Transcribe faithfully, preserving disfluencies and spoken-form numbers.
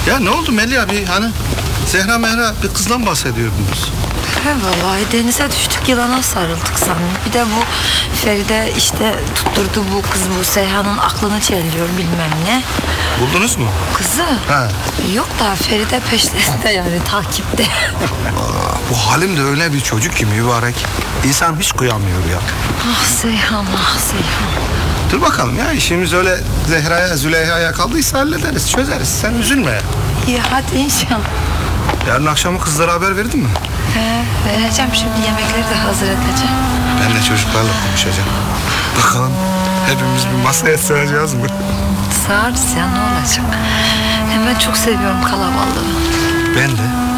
Ya ne oldu Melih abi hani Zehra Mehra bir kızdan bahsediyordunuz. He vallahi denize düştük, yılana sarıldık sanırım. Bir de bu Feride işte tutturdu, bu kız bu Seyhan'ın aklını çeliyor bilmem ne. Buldunuz mu? Kızı? Ha. Yok da Feride peşlerinde yani takipte. Aa, bu Halim de öyle bir çocuk ki mübarek. İnsan hiç kıyamıyor ya. Ah Seyhan, ah Seyhan. Dur bakalım ya işimiz öyle Zehra'ya Züleyha'ya kaldıysa hallederiz çözeriz. Sen üzülme ya. İyi hadi inşallah. Yarın akşamı kızlara haber verdin mi? He, vereceğim şimdi, yemekleri de hazır edeceğim. Ben de çocuklarla konuşacağım. Bakalım hepimiz bir masaya sığacağız mı? Sağırız ya, ne olacak? Hem ben çok seviyorum kalabalığı. Ben de.